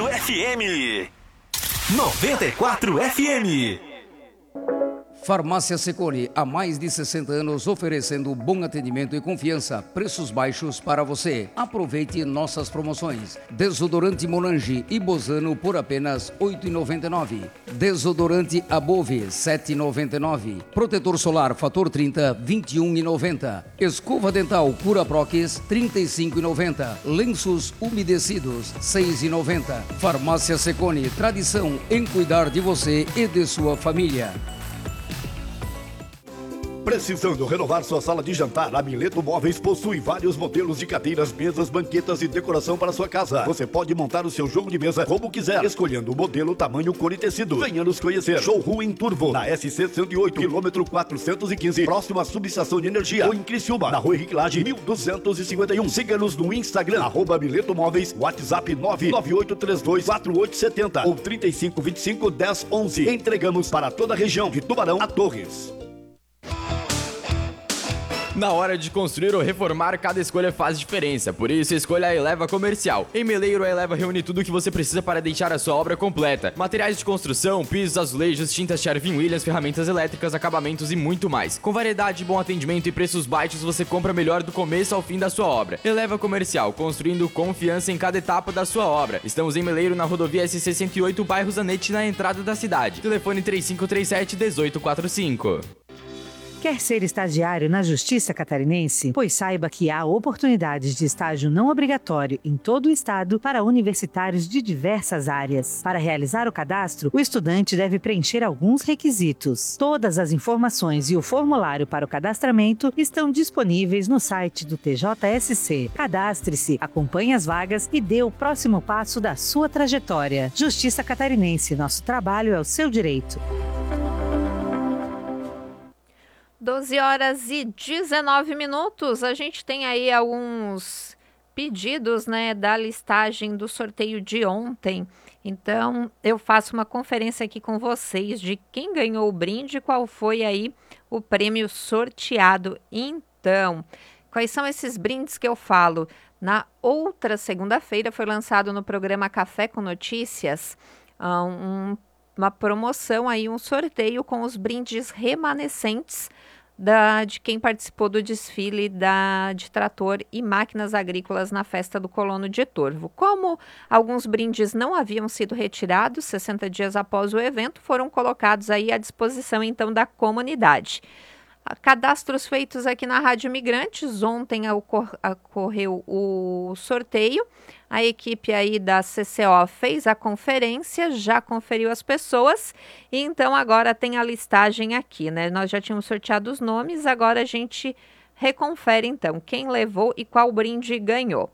94 FM. 94 FM. Farmácia Secone, há mais de 60 anos oferecendo bom atendimento e confiança, preços baixos para você. Aproveite nossas promoções. Desodorante Monange e Bozano por apenas R$ 8,99. Desodorante Above, R$ 7,99. Protetor solar Fator 30, R$ 21,90. Escova dental Cura Prox, R$ 35,90. Lenços umedecidos, R$ 6,90. Farmácia Secone, tradição em cuidar de você e de sua família. Precisando renovar sua sala de jantar? A Mileto Móveis possui vários modelos de cadeiras, mesas, banquetas e decoração para sua casa. Você pode montar o seu jogo de mesa como quiser, escolhendo o modelo, tamanho, cor e tecido. Venha nos conhecer. Showroom em Turvo, na SC 108, quilômetro 415, próximo à subestação de energia. Ou em Criciúma, na Rua Henrique Lage, 1251. Siga-nos no Instagram, @Mileto Móveis, WhatsApp 998324870 ou 35251011. Entregamos para toda a região de Tubarão a Torres. Na hora de construir ou reformar, cada escolha faz diferença, por isso escolha a Eleva Comercial. Em Meleiro, a Eleva reúne tudo o que você precisa para deixar a sua obra completa. Materiais de construção, pisos, azulejos, tintas Sherwin-Williams, ferramentas elétricas, acabamentos e muito mais. Com variedade, bom atendimento e preços baixos, você compra melhor do começo ao fim da sua obra. Eleva Comercial, construindo confiança em cada etapa da sua obra. Estamos em Meleiro, na rodovia SC 108, bairro Zanetti, na entrada da cidade. Telefone 3537-1845. Quer ser estagiário na Justiça Catarinense? Pois saiba que há oportunidades de estágio não obrigatório em todo o estado para universitários de diversas áreas. Para realizar o cadastro, o estudante deve preencher alguns requisitos. Todas as informações e o formulário para o cadastramento estão disponíveis no site do TJSC. Cadastre-se, acompanhe as vagas e dê o próximo passo da sua trajetória. Justiça Catarinense, nosso trabalho é o seu direito. 12h19. A gente tem aí alguns pedidos, né, da listagem do sorteio de ontem. Então, eu faço uma conferência aqui com vocês de quem ganhou o brinde, qual foi aí o prêmio sorteado. Então, quais são esses brindes que eu falo? Na outra segunda-feira foi lançado no programa Café com Notícias uma promoção aí, um sorteio com os brindes remanescentes de quem participou do desfile de trator e máquinas agrícolas na festa do Colono de Turvo. Como alguns brindes não haviam sido retirados 60 dias após o evento, foram colocados aí à disposição então da comunidade. Cadastros feitos aqui na Rádio Migrantes. Ontem ocorreu o sorteio. A equipe aí da CCO fez a conferência, já conferiu as pessoas e então agora tem a listagem aqui, né? Nós já tínhamos sorteado os nomes, agora a gente reconfere então quem levou e qual brinde ganhou.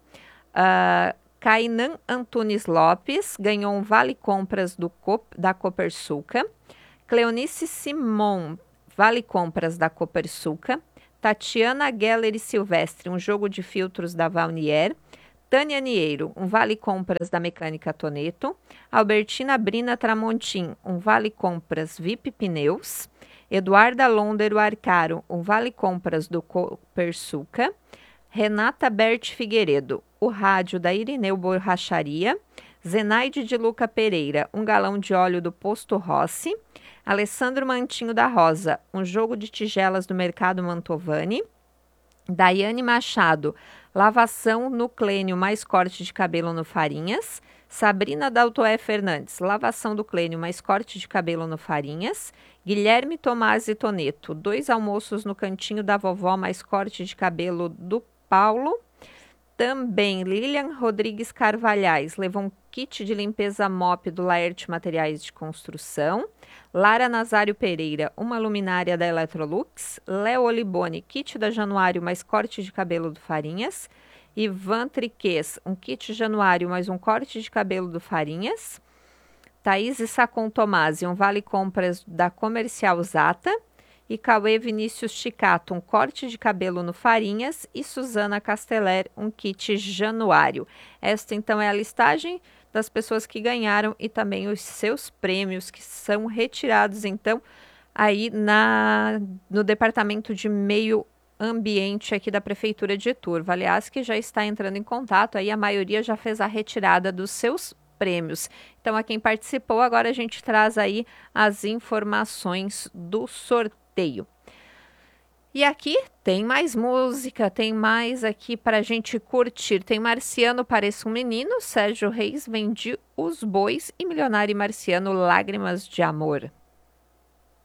Kainan Antunes Lopes ganhou um vale compras da Copersuca. Cleonice Simon, vale compras da Copersuca. Tatiana Geller e Silvestre, um jogo de filtros da Valnier. Tânia Nieiro, um vale compras da Mecânica Toneto. Albertina Brina Tramontim, um vale compras VIP Pneus. Eduarda Londero Arcaro, um vale compras do Copersuca. Renata Berti Figueiredo, o rádio da Irineu Borracharia. Zenaide de Luca Pereira, um galão de óleo do Posto Rossi. Alessandro Mantinho da Rosa, um jogo de tigelas do Mercado Mantovani. Daiane Machado, lavação no Clênio mais corte de cabelo no Farinhas. Sabrina Daltoé Fernandes, lavação do Clênio mais corte de cabelo no Farinhas. Guilherme Tomás e Toneto, 2 almoços no Cantinho da Vovó mais corte de cabelo do Paulo. Também Lilian Rodrigues Carvalhais levou um kit de limpeza mop do Laerte Materiais de Construção. Lara Nazário Pereira, uma luminária da Electrolux. Léo Olibone, kit da Januário mais corte de cabelo do Farinhas. Ivan Triques, um kit Januário mais um corte de cabelo do Farinhas. Thaís Sacon Tomasi, um vale compras da Comercial Zata. E Cauê Vinícius Chicato, um corte de cabelo no Farinhas. E Suzana Casteller, um kit Januário. Esta então é a listagem das pessoas que ganharam e também os seus prêmios que são retirados então aí no Departamento de Meio Ambiente aqui da Prefeitura de Turvo. Aliás, que já está entrando em contato, aí a maioria já fez a retirada dos seus prêmios. Então, a quem participou, agora a gente traz aí as informações do sorteio. E aqui tem mais música, tem mais aqui para a gente curtir. Tem Marciano, Pareço um Menino, Sérgio Reis, Vendi os Bois e Milionário e Marciano, Lágrimas de Amor.